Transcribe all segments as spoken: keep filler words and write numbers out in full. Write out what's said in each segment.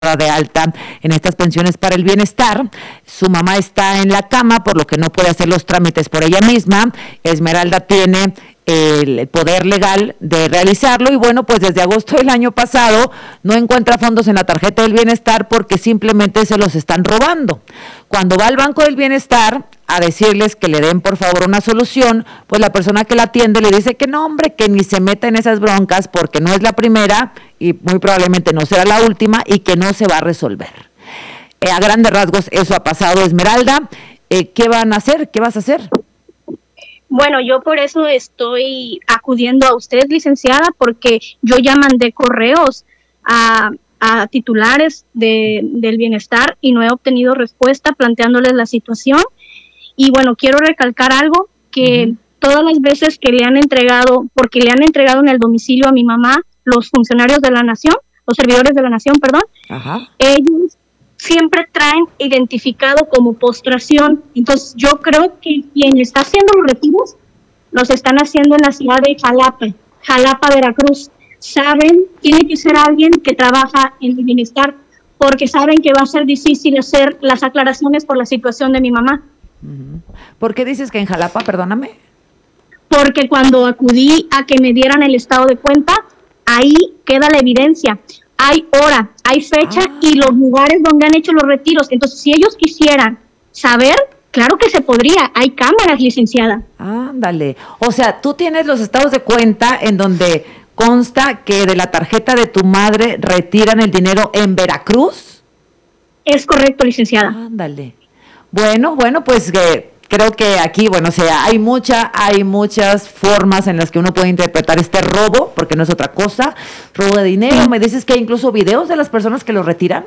de alta en estas pensiones para el bienestar. Su mamá está en la cama, por lo que no puede hacer los trámites por ella misma. Esmeralda tiene el poder legal de realizarlo y bueno, pues desde agosto del año pasado no encuentra fondos en la tarjeta del bienestar porque simplemente se los están robando. Cuando va al Banco del Bienestar a decirles que le den por favor una solución, pues la persona que la atiende le dice que no, hombre, que ni se meta en esas broncas porque no es la primera y muy probablemente no será la última y que no se va a resolver. Eh, a grandes rasgos eso ha pasado, Esmeralda. Eh, ¿Qué van a hacer? ¿Qué vas a hacer? Bueno, yo por eso estoy acudiendo a usted, licenciada, porque yo ya mandé correos a, a titulares de, del bienestar y no he obtenido respuesta planteándoles la situación. Y bueno, quiero recalcar algo, que uh-huh. todas las veces que le han entregado, porque le han entregado en el domicilio a mi mamá los funcionarios de la nación, los servidores de la nación, perdón, uh-huh. ellos siempre traen identificado como postración. Entonces yo creo que quien está haciendo los retiros los están haciendo en la ciudad de Jalapa, Jalapa, Veracruz. Saben, tiene que ser alguien que trabaja en el bienestar, porque saben que va a ser difícil hacer las aclaraciones por la situación de mi mamá. ¿Por qué dices que en Jalapa, perdóname? Porque cuando acudí a que me dieran el estado de cuenta, ahí queda la evidencia. Hay hora, hay fecha ah. y los lugares donde han hecho los retiros. Entonces, si ellos quisieran saber, claro que se podría. Hay cámaras, licenciada. Ándale. O sea, tú tienes los estados de cuenta en donde consta que de la tarjeta de tu madre retiran el dinero en Veracruz. Es correcto, licenciada. Ándale. Bueno, bueno, pues eh, creo que aquí, bueno, o sea, hay mucha, hay muchas formas en las que uno puede interpretar este robo, porque no es otra cosa, robo de dinero. ¿Me dices que hay incluso videos de las personas que lo retiran?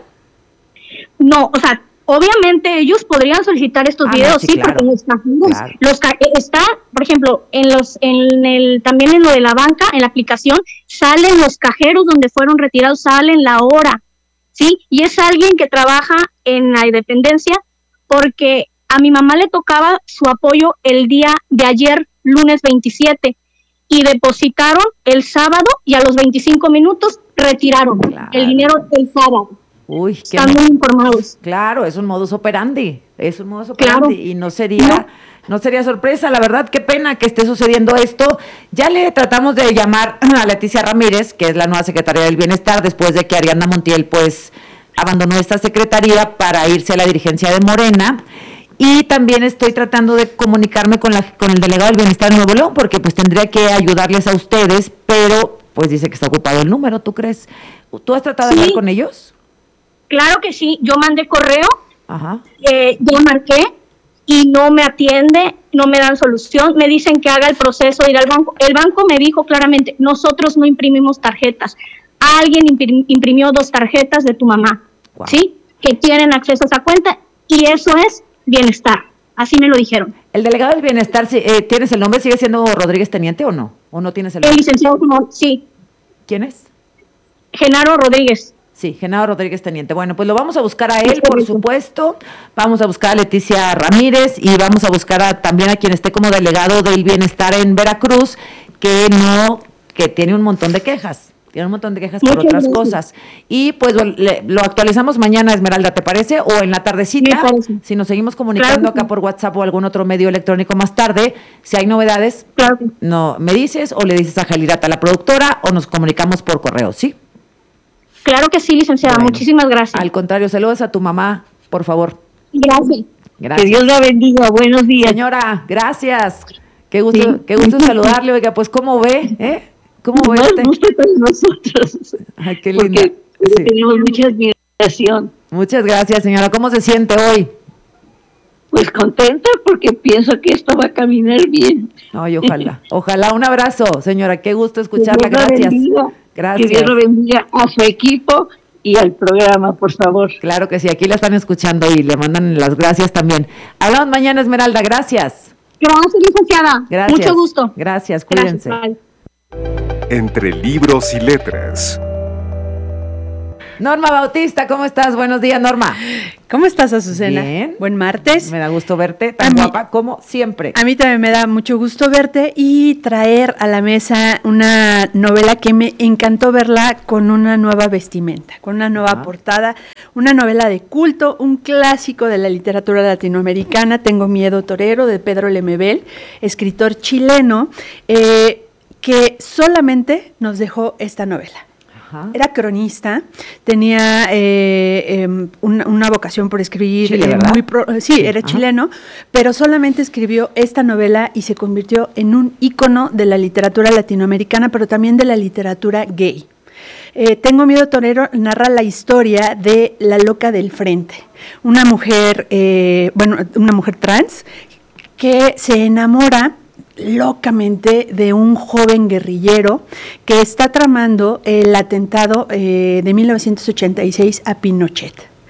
No, o sea, obviamente ellos podrían solicitar estos ah, videos, no, sí, sí claro, porque los cajeros, claro. los ca- está, por ejemplo, en los, en el, también en lo de la banca, en la aplicación, salen los cajeros donde fueron retirados, salen la hora, ¿sí? Y es alguien que trabaja en la dependencia, porque a mi mamá le tocaba su apoyo el día de ayer, lunes veintisiete, y depositaron el sábado y a los veinticinco minutos retiraron claro. el dinero el sábado. Uy, qué Están muy informados. Claro, es un modus operandi, es un modus operandi claro. y no sería, no. no sería sorpresa, la verdad, qué pena que esté sucediendo esto. Ya le tratamos de llamar a Leticia Ramírez, que es la nueva secretaria del Bienestar, después de que Ariadna Montiel, pues, abandonó esta secretaría para irse a la dirigencia de Morena. Y también estoy tratando de comunicarme con la con el delegado del Bienestar de Nuevo León, porque pues tendría que ayudarles a ustedes, pero pues dice que está ocupado el número, ¿tú crees? ¿Tú has tratado sí. de hablar con ellos? Claro que sí, yo mandé correo, Ajá. Eh, yo marqué y no me atiende, no me dan solución, me dicen que haga el proceso de ir al banco. El banco me dijo claramente, nosotros no imprimimos tarjetas, alguien imprimió dos tarjetas de tu mamá, wow. ¿sí? Que tienen acceso a esa cuenta y eso es bienestar, así me lo dijeron. ¿El delegado del Bienestar, eh, tienes el nombre, sigue siendo Rodríguez Teniente o no? ¿O no tienes el nombre? El licenciado, no, sí. ¿Quién es? Genaro Rodríguez. Sí, Genaro Rodríguez Teniente. Bueno, pues lo vamos a buscar a él, por supuesto. Vamos a buscar a Leticia Ramírez y vamos a buscar a, también a quien esté como delegado del Bienestar en Veracruz, que no, que tiene un montón de quejas. Tiene un montón de quejas por Muchas otras gracias. cosas. Y pues lo, le, lo actualizamos mañana, Esmeralda, ¿te parece? O en la tardecita, si nos seguimos comunicando claro. acá por WhatsApp o algún otro medio electrónico más tarde, si hay novedades, claro. no me dices o le dices a Jalirata, la productora, o nos comunicamos por correo, ¿sí? Claro que sí, licenciada, bueno, muchísimas gracias. Al contrario, saludos a tu mamá, por favor. Gracias. Gracias. Que Dios la bendiga, buenos días. Señora, gracias. Qué gusto, sí. qué gusto saludarle, oiga, pues, ¿cómo ve? ¿Eh? ¿Cómo ve usted? Nos gusta con nosotros. Ay, qué linda. Sí. Tenemos mucha admiración. Muchas gracias, señora. ¿Cómo se siente hoy? Pues contenta porque pienso que esto va a caminar bien. Ay, ojalá. Ojalá. Un abrazo, señora. Qué gusto escucharla. Gracias. Bendiga. Gracias. Que Dios lo bendiga a su equipo y al programa, por favor. Claro que sí. Aquí la están escuchando y le mandan las gracias también. Hablamos mañana, Esmeralda. Gracias. Gracias, licenciada. Gracias. Mucho gusto. Gracias. Cuídense. Gracias, Entre libros y letras. Norma Bautista, ¿cómo estás? Buenos días, Norma. ¿Cómo estás, Azucena? Bien. Buen martes. Me da gusto verte, tan A mí- guapa como siempre. A mí también me da mucho gusto verte y traer a la mesa una novela que me encantó verla con una nueva vestimenta, con una nueva Ajá. portada, una novela de culto, un clásico de la literatura latinoamericana, Tengo miedo torero, de Pedro Lemebel, escritor chileno, eh, que solamente nos dejó esta novela. Ajá. Era cronista, tenía eh, eh, una, una vocación por escribir. Chile, eh, ¿verdad? muy pro- sí, Sí, era ajá. chileno, pero solamente escribió esta novela y se convirtió en un ícono de la literatura latinoamericana, pero también de la literatura gay. Eh, Tengo miedo torero narra la historia de la loca del frente, una mujer, eh, bueno, una mujer trans que se enamora locamente de un joven guerrillero que está tramando el atentado eh, de mil novecientos ochenta y seis a Pinochet.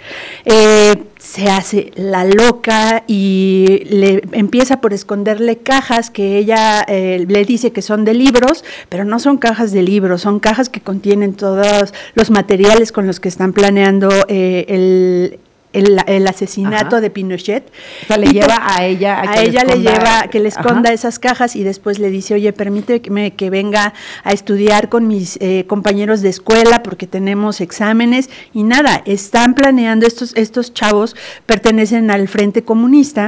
Eh, se hace la loca y le empieza por esconderle cajas que ella eh, le dice que son de libros, pero no son cajas de libros, son cajas que contienen todos los materiales con los que están planeando eh, el El, el asesinato Ajá. de Pinochet. O sea, le Y lleva pues, a ella a, a que le ella le esconda- lleva que le esconda Ajá. esas cajas y después le dice, oye, permíteme que venga a estudiar con mis eh, compañeros de escuela porque tenemos exámenes y nada, están planeando, estos, estos chavos pertenecen al Frente Comunista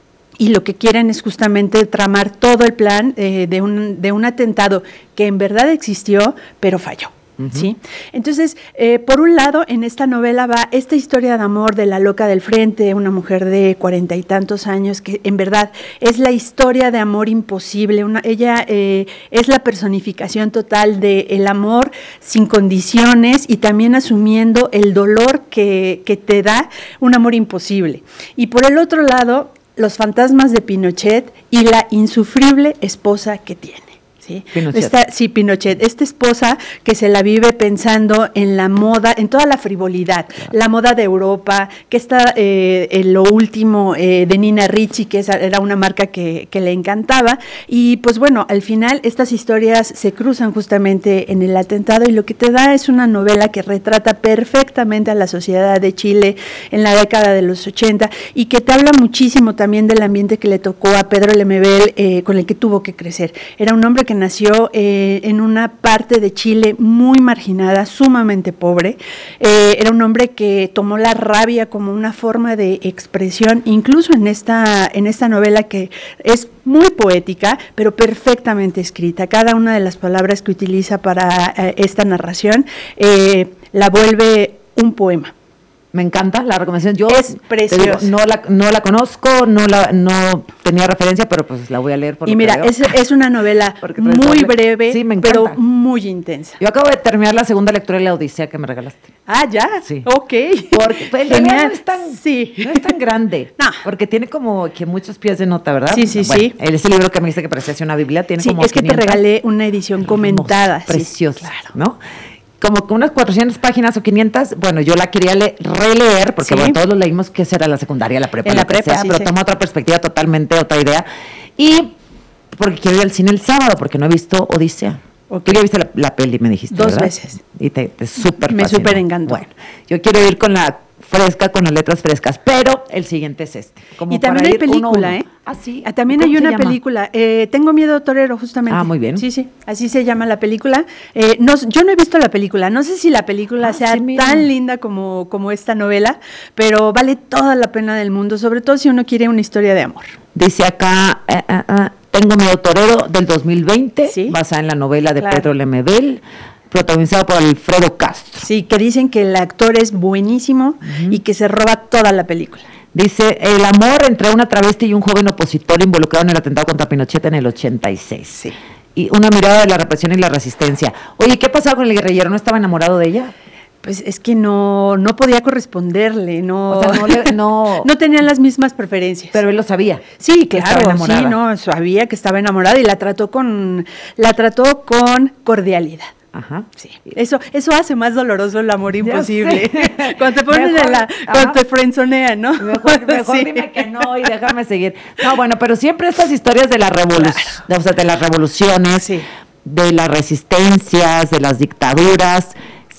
y lo que quieren es justamente tramar todo el plan eh, de, un, de un atentado que en verdad existió, pero falló. Ujú. ¿Sí? Entonces, eh, por un lado, en esta novela va esta historia de amor de la loca del frente, una mujer de cuarenta y tantos años, que en verdad es la historia de amor imposible. Una, ella eh, es la personificación total del amor sin condiciones y también asumiendo el dolor que, que te da un amor imposible. Y por el otro lado, los fantasmas de Pinochet y la insufrible esposa que tiene. ¿Sí? Pinochet. Esta, sí, Pinochet, esta esposa que se la vive pensando en la moda, en toda la frivolidad, claro. La moda de Europa, que está eh, en lo último eh, de Nina Ricci, que esa era una marca que, que le encantaba, y pues bueno, al final estas historias se cruzan justamente en el atentado y lo que te da es una novela que retrata perfectamente a la sociedad de Chile en la década de los ochenta y que te habla muchísimo también del ambiente que le tocó a Pedro Lemebel, eh, con el que tuvo que crecer. Era un hombre que nació eh, en una parte de Chile muy marginada, sumamente pobre. Eh, era un hombre que tomó la rabia como una forma de expresión, incluso en esta, en esta novela que es muy poética, pero perfectamente escrita. Cada una de las palabras que utiliza para eh, esta narración eh, la vuelve un poema. Me encanta la recomendación. Yo es preciosa. Digo, no la no la conozco, no la no tenía referencia, pero pues la voy a leer por Y lo mira, que veo. es, es una novela Porque muy doble. breve, Sí, me pero encanta. muy intensa. Yo acabo de terminar la segunda lectura de La Odisea que me regalaste. Ah, ya. Sí. Ok. Porque pues, en realidad no es tan, sí. no es tan grande. No. Porque tiene como que muchos pies de nota, ¿verdad? Sí, sí, bueno, sí. Ese libro que me dice que parecía una Biblia tiene Sí, como es que quinientas, te regalé una edición comentada. hermosa, preciosa, sí, claro. ¿no? Como con unas cuatrocientas páginas o quinientas, bueno, yo la quería le- releer, porque Sí. bueno, todos lo leímos, que será la secundaria, la prepa, En lo la que prepa, sea, sí, pero sí. toma otra perspectiva totalmente, otra idea. Y porque quiero ir al cine el sábado, porque no he visto Odisea. Ok. Tú ya viste la, la peli, me dijiste, Dos ¿verdad? veces. Y te, te súper Me fascinó. súper encantó. Bueno, yo quiero ir con la fresca, con las letras frescas, pero el siguiente es este. Como Y también para hay ir uno a película, uno. ¿eh? Ah, sí. Ah, también ¿Cómo hay se una llama? película. Eh, Tengo miedo torero, justamente. Ah, muy bien. Sí, sí. Así se llama la película. Eh, no, yo no he visto la película. No sé si la película Ah, sea sí, mira. tan linda como, como esta novela, pero vale toda la pena del mundo, sobre todo si uno quiere una historia de amor. Dice acá, eh, eh, eh, Tengo miedo torero del dos mil veinte, Sí. basada en la novela de Claro. Pedro Lemebel, protagonizado por Alfredo Castro. Sí, que dicen que el actor es buenísimo y que se roba toda la película. Dice, el amor entre una travesti y un joven opositor involucrado en el atentado contra Pinochet en el ochenta y seis. Sí. Y una mirada de la represión y la resistencia. Oye, ¿qué pasaba con el guerrillero? ¿No estaba enamorado de ella? Pues es que no, no podía corresponderle, no, O sea, no le- no- no tenían las mismas preferencias. Pero él lo sabía. Sí, que estaba claro, enamorada. sí, no, sabía que estaba enamorada y la trató con, la trató con cordialidad. Ajá. Sí, eso, eso hace más doloroso el amor imposible. sé. Cuando te ponen Mejor, en la, ajá. cuando te frenzonean, ¿no? Mejor, mejor Sí. dime que no y déjame seguir. No, bueno, pero siempre estas historias de la revolución, o sea, de las revoluciones, Sí. de las resistencias, de las dictaduras,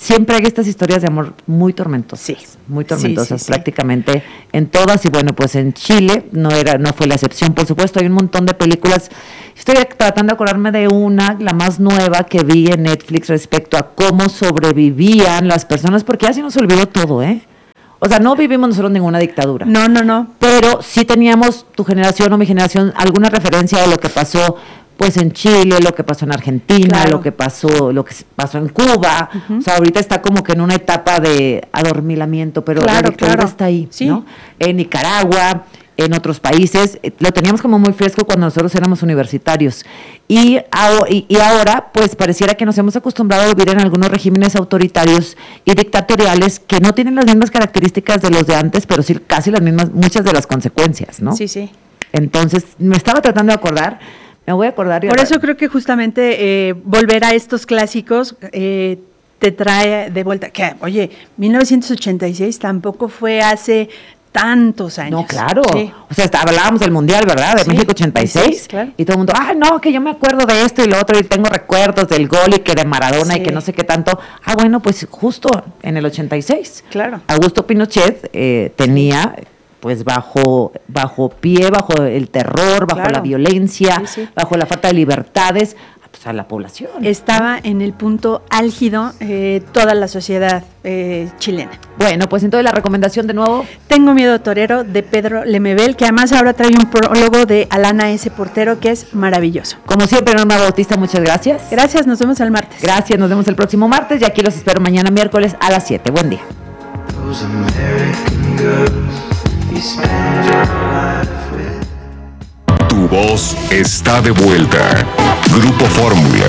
siempre hay estas historias de amor muy tormentosas, sí. muy tormentosas sí, sí, prácticamente sí. en todas, y bueno, pues en Chile no era, no fue la excepción, por supuesto. Hay un montón de películas. Estoy tratando de acordarme de una, la más nueva que vi en Netflix respecto a cómo sobrevivían las personas, porque ya se nos olvidó todo, ¿eh? O sea, no vivimos nosotros ninguna dictadura. No, no, no. Pero sí teníamos, tu generación o mi generación, alguna referencia de lo que pasó pues en Chile, lo que pasó en Argentina, claro. lo que pasó, lo que pasó en Cuba. Uh-huh. O sea, ahorita está como que en una etapa de adormilamiento, pero claro, la dictadura claro. está ahí, sí. ¿no? En Nicaragua, en otros países, lo teníamos como muy fresco cuando nosotros éramos universitarios. Y, y, y ahora, pues pareciera que nos hemos acostumbrado a vivir en algunos regímenes autoritarios y dictatoriales que no tienen las mismas características de los de antes, pero sí casi las mismas, muchas de las consecuencias, ¿no? Sí, sí. Entonces, me estaba tratando de acordar, me voy a acordar. Y Por eso creo que justamente eh, volver a estos clásicos eh, te trae de vuelta, que, oye, mil novecientos ochenta y seis tampoco fue hace tantos años. No, claro. Sí. O sea, hablábamos del Mundial, ¿verdad? De sí, México ochenta y seis. Sí, claro. Y todo el mundo, ay, no, que yo me acuerdo de esto y lo otro, y tengo recuerdos del gol y que de Maradona sí. y que no sé qué tanto. Ah, bueno, pues justo en el ochenta y seis. Claro. Augusto Pinochet eh, tenía, pues bajo, bajo pie, bajo el terror, bajo claro. la violencia, sí, sí. bajo la falta de libertades, pues a la población. Estaba en el punto álgido eh, toda la sociedad eh, chilena. Bueno, pues entonces la recomendación de nuevo. Tengo miedo torero, de Pedro Lemebel, que además ahora trae un prólogo de Alana S. Portero que es maravilloso. Como siempre, Norma Bautista, muchas gracias. Gracias, nos vemos el martes. Gracias, nos vemos el próximo martes y aquí los espero mañana miércoles a las siete. Buen día. Tu voz está de vuelta. Grupo Fórmula.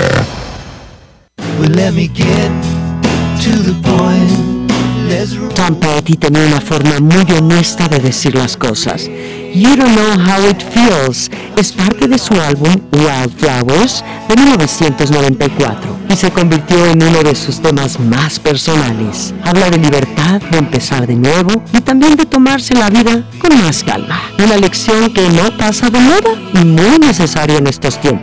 Tom Petty tenía una forma muy honesta de decir las cosas. You Don't Know How It Feels es parte de su álbum Wildflowers de mil novecientos noventa y cuatro y se convirtió en uno de sus temas más personales. Habla de libertad, de empezar de nuevo y también de tomarse la vida con más calma. Una lección que no pasa de moda y muy necesaria en estos tiempos.